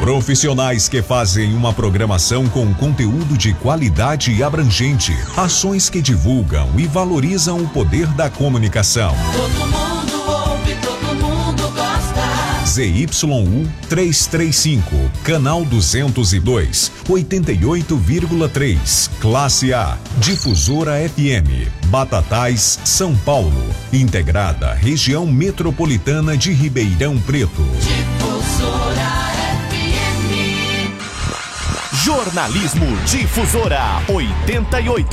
Profissionais que fazem uma programação com conteúdo de qualidade e abrangente. Ações que divulgam e valorizam o poder da comunicação. Todo mundo ouve, todo mundo gosta. ZYU 335, canal 202, 88,3, classe A, Difusora FM, Batatais, São Paulo, integrada região metropolitana de Ribeirão Preto. Difusora FM. Jornalismo Difusora 88.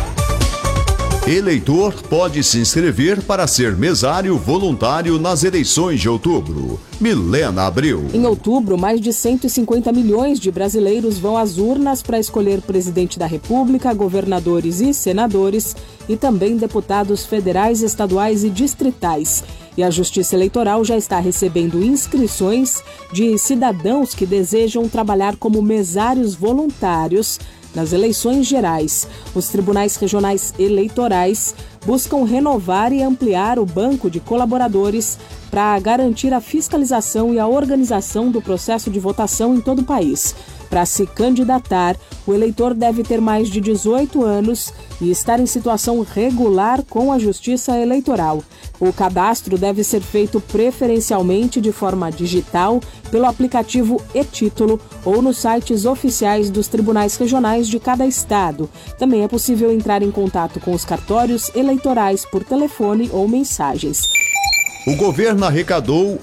Eleitor pode se inscrever para ser mesário voluntário nas eleições de outubro. Milena Abreu. Em outubro, mais de 150 milhões de brasileiros vão às urnas para escolher presidente da República, governadores e senadores e também deputados federais, estaduais e distritais. E a Justiça Eleitoral já está recebendo inscrições de cidadãos que desejam trabalhar como mesários voluntários nas eleições gerais. Os tribunais regionais eleitorais buscam renovar e ampliar o banco de colaboradores para garantir a fiscalização e a organização do processo de votação em todo o país. Para se candidatar, o eleitor deve ter mais de 18 anos e estar em situação regular com a Justiça Eleitoral. O cadastro deve ser feito preferencialmente de forma digital pelo aplicativo e-Título ou nos sites oficiais dos tribunais regionais de cada estado. Também é possível entrar em contato com os cartórios eleitorais por telefone ou mensagens. O governo arrecadou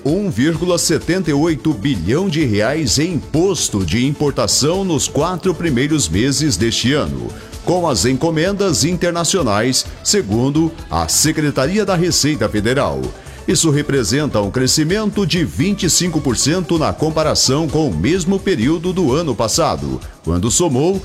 1,78 bilhão de reais em imposto de importação nos 4 primeiros meses deste ano, com as encomendas internacionais, segundo a Secretaria da Receita Federal. Isso representa um crescimento de 25% na comparação com o mesmo período do ano passado, quando somou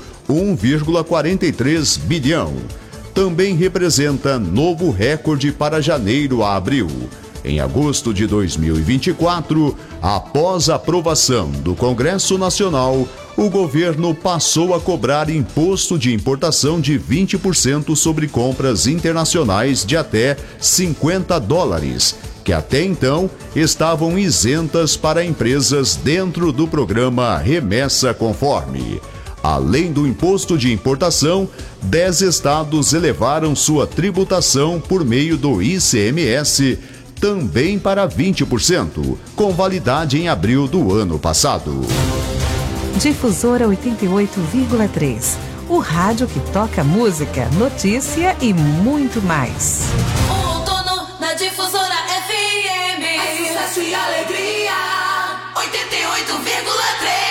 1,43 bilhão. Também representa novo recorde para janeiro a abril. Em agosto de 2024, após a aprovação do Congresso Nacional, o governo passou a cobrar imposto de importação de 20% sobre compras internacionais de até $50, que até então estavam isentas para empresas dentro do programa Remessa Conforme. Além do imposto de importação, 10 estados elevaram sua tributação por meio do ICMS, também para 20%, com validade em abril do ano passado. Difusora 88,3. O rádio que toca música, notícia e muito mais. O outono na Difusora FM. É sucesso e alegria. 88,3.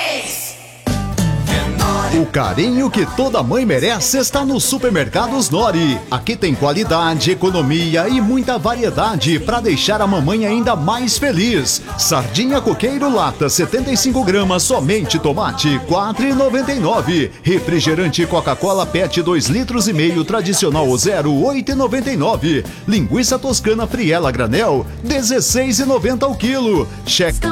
O carinho que toda mãe merece está nos Supermercados Nori. Aqui tem qualidade, economia e muita variedade para deixar a mamãe ainda mais feliz. Sardinha coqueiro lata 75 gramas, somente tomate, R$ 4,99. Refrigerante Coca-Cola PET 2,5 litros tradicional 0, R$ 8,99. Linguiça toscana Friela granel, R$ 16,90 o quilo. Cheque